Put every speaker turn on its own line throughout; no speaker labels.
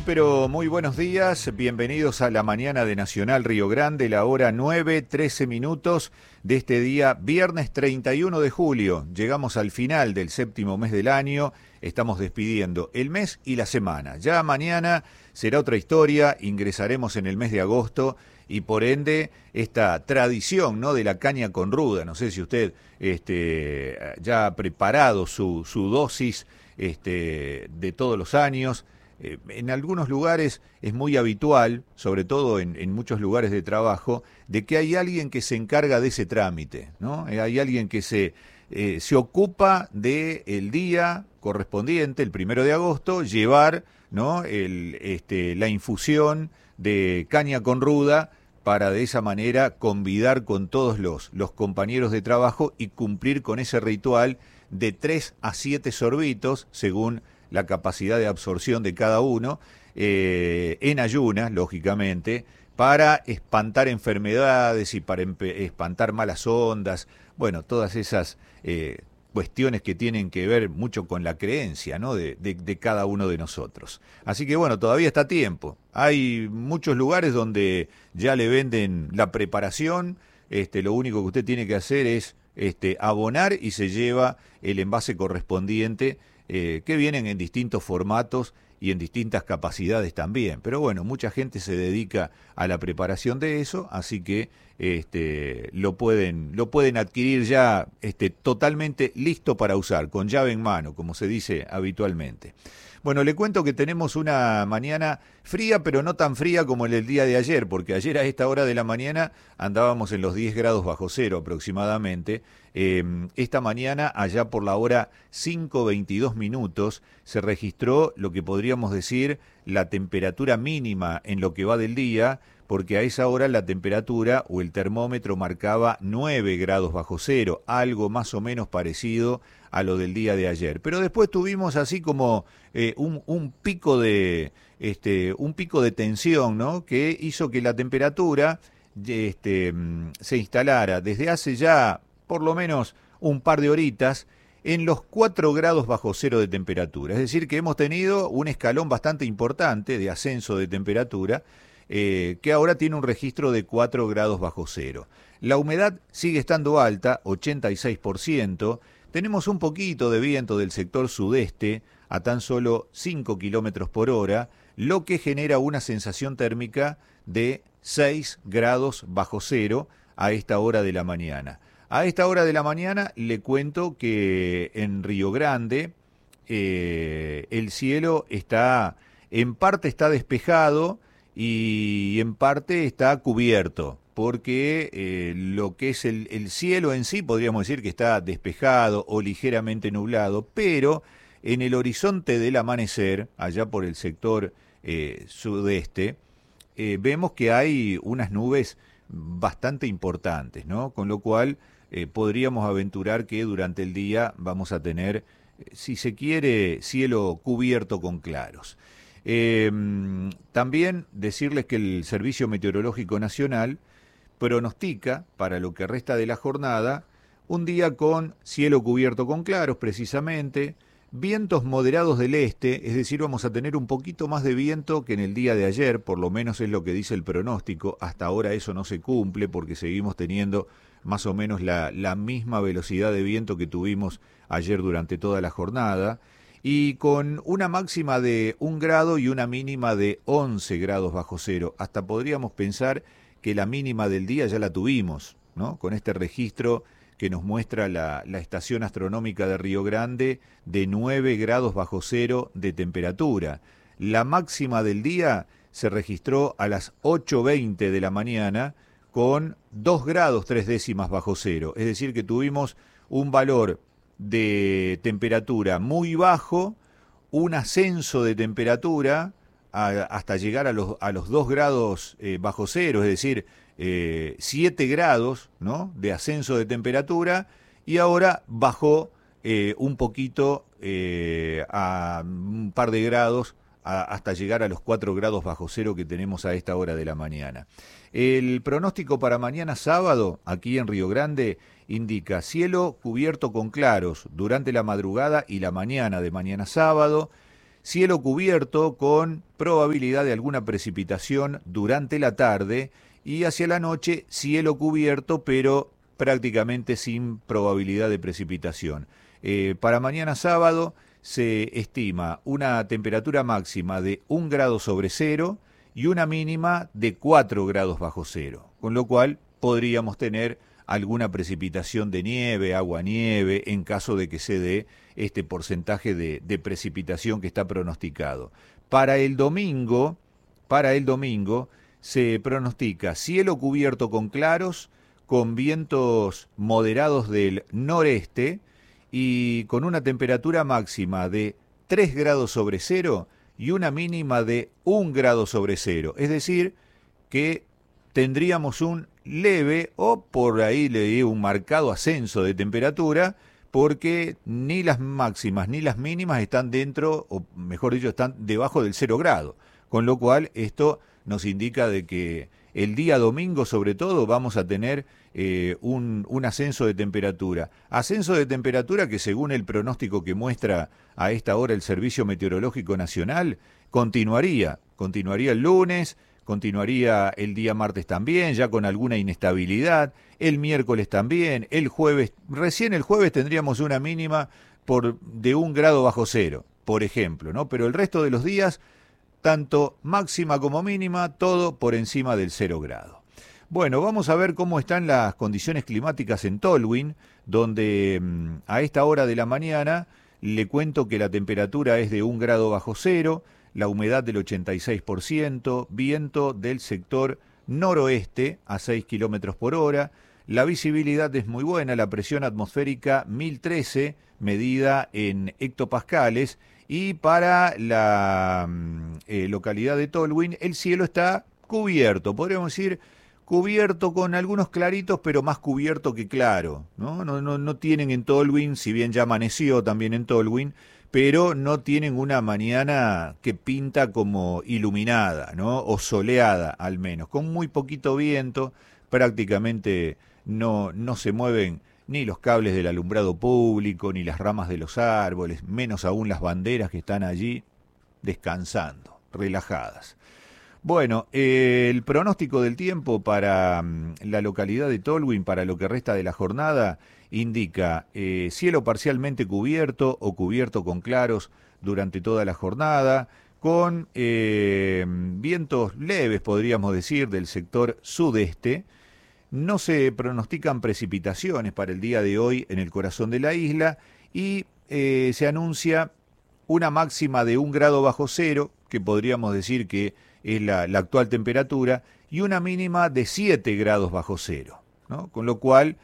pero muy buenos días. Bienvenidos a la mañana de Nacional Río Grande, la hora 9:13 de este día, viernes 31 de julio. Llegamos al final del séptimo mes del año. Estamos despidiendo el mes y la semana. Ya mañana será otra historia. Ingresaremos en el mes de agosto y por ende esta tradición, ¿no?, de la caña con ruda. No sé si usted ya ha preparado su dosis de todos los años. En algunos lugares es muy habitual, sobre todo en muchos lugares de trabajo, de que hay alguien que se encarga de ese trámite, ¿no? Hay alguien que se ocupa del día correspondiente, el 1 de agosto, llevar, ¿no?, la infusión de caña con ruda para de esa manera convidar con todos los compañeros de trabajo y cumplir con ese ritual de 3 a 7 sorbitos, según la capacidad de absorción de cada uno, en ayunas, lógicamente, para espantar enfermedades y para espantar malas ondas, bueno, todas esas cuestiones que tienen que ver mucho con la creencia, ¿no?, de cada uno de nosotros. Así que bueno, todavía está a tiempo. Hay muchos lugares donde ya le venden la preparación, lo único que usted tiene que hacer es abonar y se lleva el envase correspondiente, que vienen en distintos formatos y en distintas capacidades también. Pero bueno, mucha gente se dedica a la preparación de eso, así que lo pueden adquirir ya totalmente listo para usar, con llave en mano, como se dice habitualmente. Bueno, le cuento que tenemos una mañana fría, pero no tan fría como el día de ayer, porque ayer a esta hora de la mañana andábamos en los 10 grados bajo cero aproximadamente. Esta mañana, allá por la hora 5:22, se registró lo que podríamos decir la temperatura mínima en lo que va del día, porque a esa hora la temperatura o el termómetro marcaba 9 grados bajo cero, algo más o menos parecido a lo del día de ayer. Pero después tuvimos así como un pico de tensión, ¿no?, que hizo que la temperatura se instalara desde hace ya por lo menos un par de horitas en los 4 grados bajo cero de temperatura. Es decir, que hemos tenido un escalón bastante importante de ascenso de temperatura, que ahora tiene un registro de 4 grados bajo cero. La humedad sigue estando alta, 86%. Tenemos un poquito de viento del sector sudeste a tan solo 5 kilómetros por hora, lo que genera una sensación térmica de 6 grados bajo cero a esta hora de la mañana. A esta hora de la mañana le cuento que en Río Grande el cielo en parte está despejado y en parte está cubierto, porque lo que es el cielo en sí podríamos decir que está despejado o ligeramente nublado, pero en el horizonte del amanecer, allá por el sector sudeste, vemos que hay unas nubes bastante importantes, ¿no? Con lo cual podríamos aventurar que durante el día vamos a tener, si se quiere, cielo cubierto con claros. También decirles que el Servicio Meteorológico Nacional pronostica para lo que resta de la jornada un día con cielo cubierto con claros, precisamente, vientos moderados del este, es decir, vamos a tener un poquito más de viento que en el día de ayer, por lo menos es lo que dice el pronóstico. Hasta ahora eso no se cumple porque seguimos teniendo más o menos la misma velocidad de viento que tuvimos ayer durante toda la jornada, y con una máxima de 1 grado y una mínima de 11 grados bajo cero. Hasta podríamos pensar que la mínima del día ya la tuvimos, ¿no?, con este registro que nos muestra la estación astronómica de Río Grande de 9 grados bajo cero de temperatura. La máxima del día se registró a las 8:20 de la mañana con 2 grados 3 décimas bajo cero. Es decir, que tuvimos un valor de temperatura muy bajo, un ascenso de temperatura hasta llegar a los 2 grados bajo cero, es decir, 7 grados, ¿no?, de ascenso de temperatura, y ahora bajó un poquito a un par de grados hasta llegar a los 4 grados bajo cero que tenemos a esta hora de la mañana. El pronóstico para mañana sábado, aquí en Río Grande, indica cielo cubierto con claros durante la madrugada y la mañana de mañana sábado, cielo cubierto con probabilidad de alguna precipitación durante la tarde y hacia la noche cielo cubierto pero prácticamente sin probabilidad de precipitación. Para mañana sábado se estima una temperatura máxima de 1 grado sobre cero y una mínima de 4 grados bajo cero, con lo cual podríamos tener alguna precipitación de nieve, aguanieve, en caso de que se dé este porcentaje de precipitación que está pronosticado. Para el domingo se pronostica cielo cubierto con claros, con vientos moderados del noreste y con una temperatura máxima de 3 grados sobre cero y una mínima de 1 grado sobre cero. Es decir, que tendríamos un leve o por ahí le digo un marcado ascenso de temperatura, porque ni las máximas ni las mínimas están dentro, o mejor dicho, están debajo del 0 grado. Con lo cual esto nos indica de que el día domingo sobre todo vamos a tener un ascenso de temperatura. Ascenso de temperatura que según el pronóstico que muestra a esta hora el Servicio Meteorológico Nacional, continuaría el lunes, continuaría el día martes también, ya con alguna inestabilidad, el miércoles también, el jueves, recién el jueves tendríamos una mínima de 1 grado bajo cero, por ejemplo, ¿no? Pero el resto de los días, tanto máxima como mínima, todo por encima del 0 grado. Bueno, vamos a ver cómo están las condiciones climáticas en Tolwyn, donde a esta hora de la mañana le cuento que la temperatura es de 1 grado bajo cero, la humedad del 86%, viento del sector noroeste a 6 kilómetros por hora, la visibilidad es muy buena, la presión atmosférica 1013, medida en hectopascales, y para la localidad de Tolwyn el cielo está cubierto, podríamos decir cubierto con algunos claritos, pero más cubierto que claro, ¿no? No tienen en Tolwyn, si bien ya amaneció también en Tolwyn, pero no tienen una mañana que pinta como iluminada, ¿no? O soleada al menos, con muy poquito viento, prácticamente no se mueven ni los cables del alumbrado público, ni las ramas de los árboles, menos aún las banderas que están allí descansando, relajadas. Bueno, el pronóstico del tiempo para la localidad de Tolwyn para lo que resta de la jornada indica cielo parcialmente cubierto o cubierto con claros durante toda la jornada, con vientos leves, podríamos decir, del sector sudeste. No se pronostican precipitaciones para el día de hoy en el corazón de la isla y se anuncia una máxima de 1 grado bajo cero, que podríamos decir que es la actual temperatura, y una mínima de 7 grados bajo cero, ¿no? Con lo cual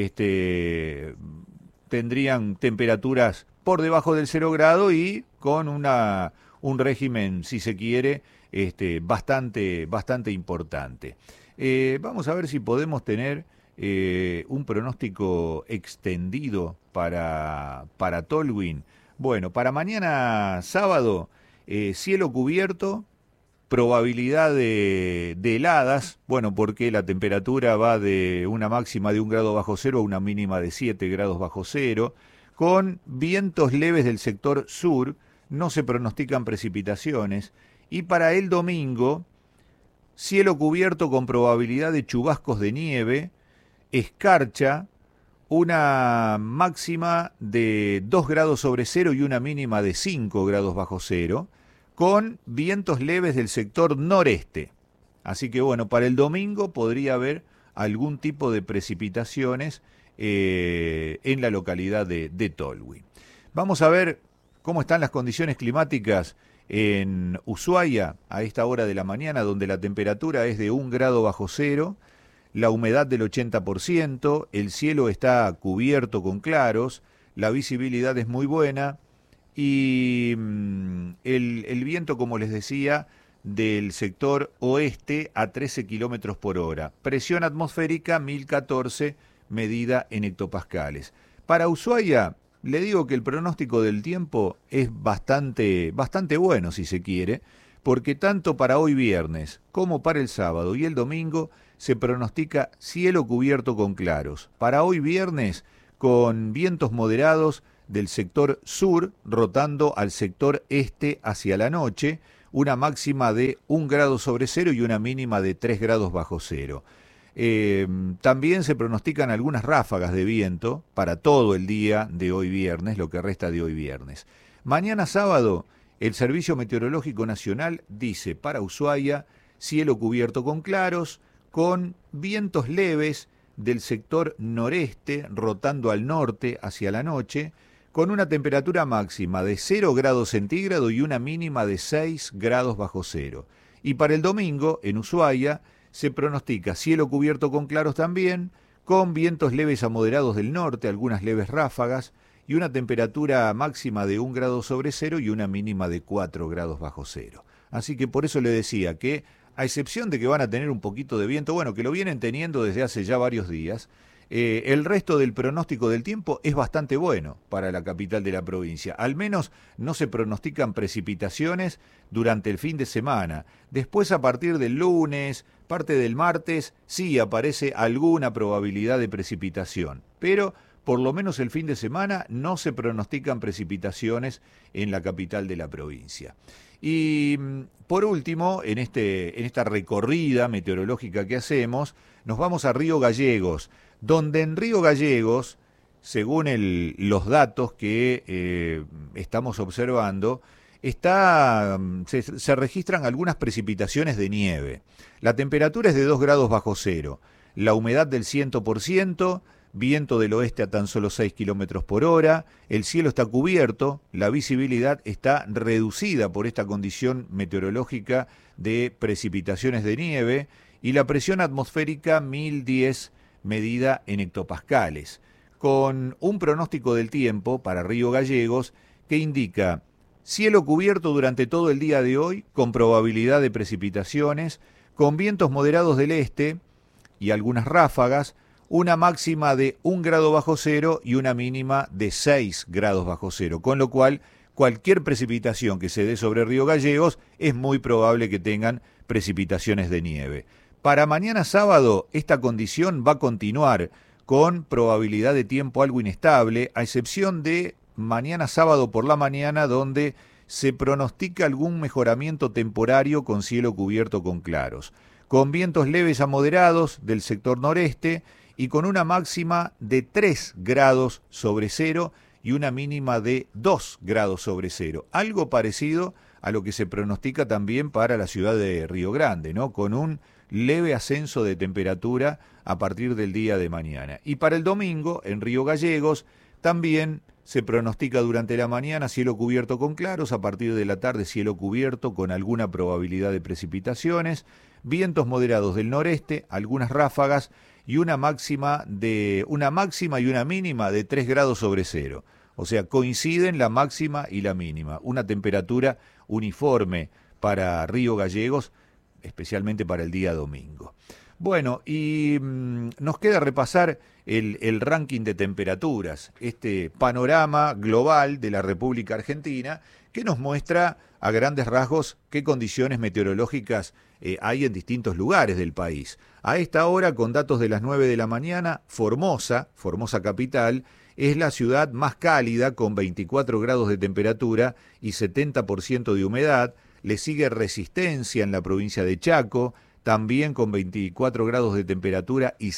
tendrían temperaturas por debajo del 0 grado y con un régimen, si se quiere, bastante importante. Vamos a ver si podemos tener un pronóstico extendido para Tolwyn. Bueno, para mañana sábado, cielo cubierto, probabilidad de heladas, bueno, porque la temperatura va de una máxima de 1 grado bajo cero a una mínima de 7 grados bajo cero, con vientos leves del sector sur, no se pronostican precipitaciones, y para el domingo, cielo cubierto con probabilidad de chubascos de nieve, escarcha, una máxima de 2 grados sobre cero y una mínima de 5 grados bajo cero, con vientos leves del sector noreste. Así que bueno, para el domingo podría haber algún tipo de precipitaciones en la localidad de Tolwyn. Vamos a ver cómo están las condiciones climáticas en Ushuaia a esta hora de la mañana, donde la temperatura es de 1 grado bajo cero, la humedad del 80%, el cielo está cubierto con claros, la visibilidad es muy buena y el viento, como les decía, del sector oeste a 13 kilómetros por hora. Presión atmosférica 1014, medida en hectopascales. Para Ushuaia, le digo que el pronóstico del tiempo es bastante bueno, si se quiere, porque tanto para hoy viernes como para el sábado y el domingo se pronostica cielo cubierto con claros. Para hoy viernes, con vientos moderados del sector sur, rotando al sector este hacia la noche, una máxima de 1 grado sobre cero y una mínima de 3 grados bajo cero. También se pronostican algunas ráfagas de viento para todo el día de hoy viernes, lo que resta de hoy viernes. Mañana sábado, el Servicio Meteorológico Nacional dice para Ushuaia, cielo cubierto con claros, con vientos leves del sector noreste, rotando al norte hacia la noche, con una temperatura máxima de 0 grados centígrados y una mínima de 6 grados bajo cero. Y para el domingo, en Ushuaia, se pronostica cielo cubierto con claros también, con vientos leves a moderados del norte, algunas leves ráfagas, y una temperatura máxima de 1 grado sobre cero y una mínima de 4 grados bajo cero. Así que por eso le decía que, a excepción de que van a tener un poquito de viento, bueno, que lo vienen teniendo desde hace ya varios días, el resto del pronóstico del tiempo es bastante bueno para la capital de la provincia. Al menos no se pronostican precipitaciones durante el fin de semana. Después, a partir del lunes, parte del martes, sí aparece alguna probabilidad de precipitación. Pero por lo menos el fin de semana no se pronostican precipitaciones en la capital de la provincia. Y por último, en esta recorrida meteorológica que hacemos, nos vamos a Río Gallegos, donde en Río Gallegos, según los datos que estamos observando, se registran algunas precipitaciones de nieve. La temperatura es de 2 grados bajo cero, la humedad del 100%, viento del oeste a tan solo 6 kilómetros por hora, el cielo está cubierto, la visibilidad está reducida por esta condición meteorológica de precipitaciones de nieve y la presión atmosférica 1010 medida en hectopascales, con un pronóstico del tiempo para Río Gallegos que indica cielo cubierto durante todo el día de hoy, con probabilidad de precipitaciones, con vientos moderados del este y algunas ráfagas, una máxima de 1 grado bajo cero y una mínima de 6 grados bajo cero, con lo cual cualquier precipitación que se dé sobre Río Gallegos es muy probable que tengan precipitaciones de nieve. Para mañana sábado esta condición va a continuar con probabilidad de tiempo algo inestable, a excepción de mañana sábado por la mañana, donde se pronostica algún mejoramiento temporario con cielo cubierto con claros, con vientos leves a moderados del sector noreste y con una máxima de 3 grados sobre cero y una mínima de 2 grados sobre cero. Algo parecido a lo que se pronostica también para la ciudad de Río Grande, ¿no? Con un leve ascenso de temperatura a partir del día de mañana. Y para el domingo, en Río Gallegos, también se pronostica durante la mañana cielo cubierto con claros, a partir de la tarde cielo cubierto con alguna probabilidad de precipitaciones, vientos moderados del noreste, algunas ráfagas y una máxima y una mínima de 3 grados sobre cero. O sea, coinciden la máxima y la mínima, una temperatura uniforme para Río Gallegos, especialmente para el día domingo. Bueno, y nos queda repasar el ranking de temperaturas, este panorama global de la República Argentina, que nos muestra a grandes rasgos qué condiciones meteorológicas hay en distintos lugares del país. A esta hora, con datos de las 9 de la mañana, Formosa capital, es la ciudad más cálida, con 24 grados de temperatura y 70% de humedad. Le sigue Resistencia en la provincia de Chaco, también con 24 grados de temperatura y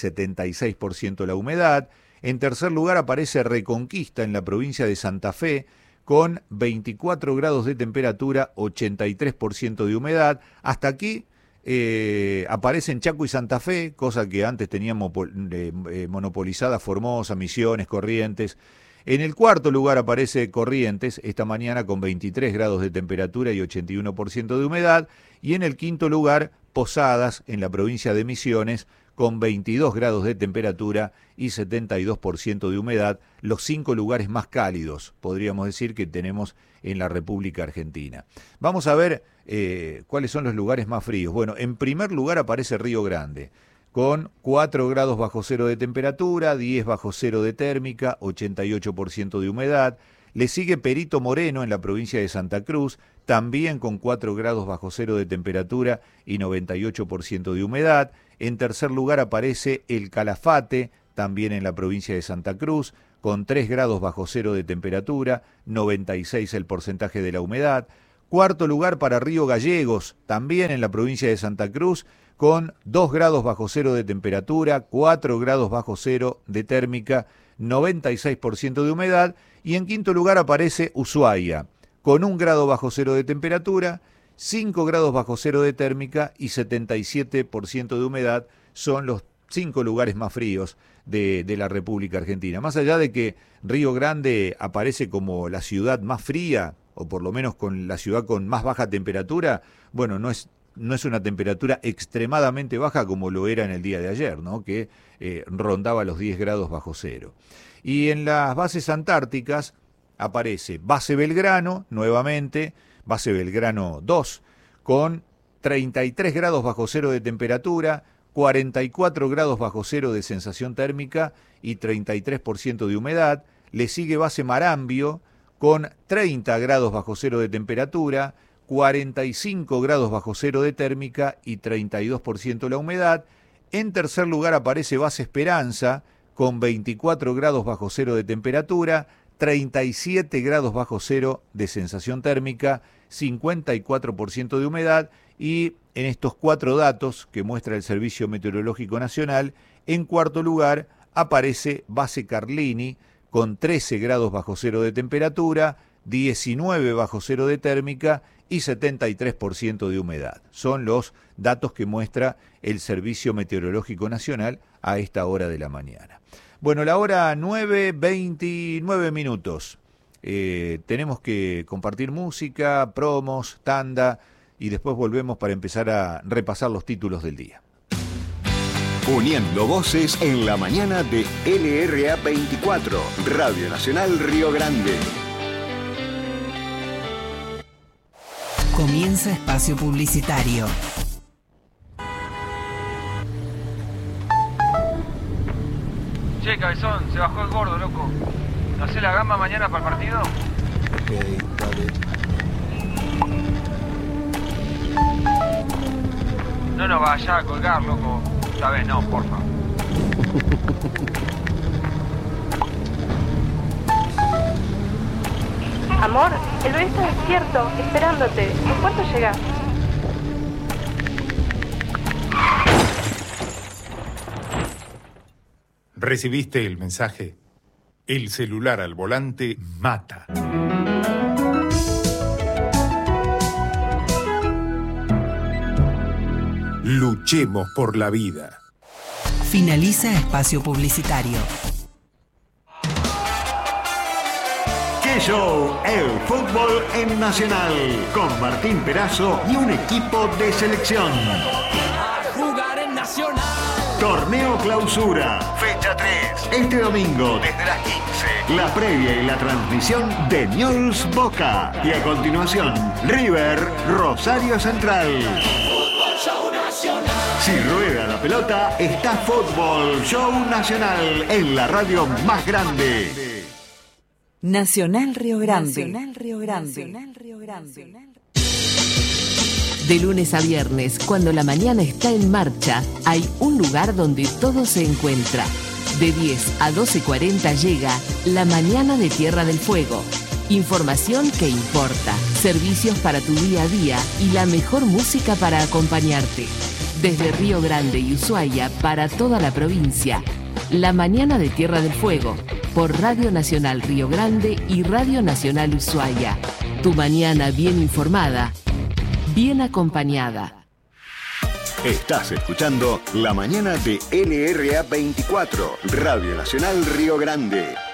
76% la humedad. En tercer lugar aparece Reconquista en la provincia de Santa Fe, con 24 grados de temperatura, 83% de humedad. Hasta aquí aparecen Chaco y Santa Fe, cosa que antes teníamos monopolizada Formosa, Misiones, Corrientes. En el cuarto lugar aparece Corrientes, esta mañana con 23 grados de temperatura y 81% de humedad. Y en el quinto lugar, Posadas, en la provincia de Misiones, con 22 grados de temperatura y 72% de humedad, los 5 lugares más cálidos, podríamos decir, que tenemos en la República Argentina. Vamos a ver cuáles son los lugares más fríos. Bueno, en primer lugar aparece Río Grande, con 4 grados bajo cero de temperatura, 10 bajo cero de térmica, 88% de humedad. Le sigue Perito Moreno en la provincia de Santa Cruz, también con 4 grados bajo cero de temperatura y 98% de humedad. En tercer lugar aparece El Calafate, también en la provincia de Santa Cruz, con 3 grados bajo cero de temperatura, 96 el porcentaje de la humedad. Cuarto lugar para Río Gallegos, también en la provincia de Santa Cruz, con 2 grados bajo cero de temperatura, 4 grados bajo cero de térmica, 96% de humedad. Y en quinto lugar aparece Ushuaia, con 1 grado bajo cero de temperatura, 5 grados bajo cero de térmica y 77% de humedad. Son los 5 lugares más fríos de la República Argentina. Más allá de que Río Grande aparece como la ciudad más fría, o por lo menos con la ciudad con más baja temperatura, bueno, no es una temperatura extremadamente baja como lo era en el día de ayer, ¿no? Que rondaba los 10 grados bajo cero. Y en las bases antárticas aparece Base Belgrano, nuevamente, Base Belgrano 2, con 33 grados bajo cero de temperatura, 44 grados bajo cero de sensación térmica y 33% de humedad. Le sigue Base Marambio con 30 grados bajo cero de temperatura, 45 grados bajo cero de térmica y 32% la humedad. En tercer lugar aparece Base Esperanza con 24 grados bajo cero de temperatura, 37 grados bajo cero de sensación térmica, 54% de humedad. Y en estos 4 datos que muestra el Servicio Meteorológico Nacional, en cuarto lugar aparece Base Carlini con 13 grados bajo cero de temperatura, 19 bajo cero de térmica y 73% de humedad. Son los datos que muestra el Servicio Meteorológico Nacional a esta hora de la mañana. Bueno, la hora 9:29 minutos. Tenemos que compartir música, promos, tanda, y después volvemos para empezar a repasar los títulos del día.
Uniendo voces en la mañana de LRA 24, Radio Nacional Río Grande.
Comienza espacio publicitario.
Che, cabezón, se bajó el gordo, loco. ¿No hacés la gamba mañana para el partido?
Ok, dale.
No nos vayas a colgar, loco. Esta vez no, porfa.
Amor, el bebé está despierto, esperándote. ¿En cuánto llegás?
¿Recibiste el mensaje? El celular al volante mata. Luchemos por la vida.
Finaliza espacio publicitario.
¡Qué show! El fútbol en Nacional, con Martín Perazo y un equipo de selección.
Jugar en Nacional.
Torneo Clausura, fecha 3, este domingo desde las 15. La previa y la transmisión de Newell's Boca. Y a continuación, River Rosario Central.
Fútbol Show Nacional.
Si rueda la pelota, está Fútbol Show Nacional en la radio más grande.
Nacional Río Grande. Nacional Río Grande. Nacional Río Grande. De lunes a viernes, cuando la mañana está en marcha, hay un lugar donde todo se encuentra. De 10 a 12:40 llega La Mañana de Tierra del Fuego. Información que importa, servicios para tu día a día y la mejor música para acompañarte. Desde Río Grande y Ushuaia para toda la provincia. La Mañana de Tierra del Fuego, por Radio Nacional Río Grande y Radio Nacional Ushuaia. Tu mañana bien informada, bien acompañada.
Estás escuchando La Mañana de LRA 24, Radio Nacional Río Grande.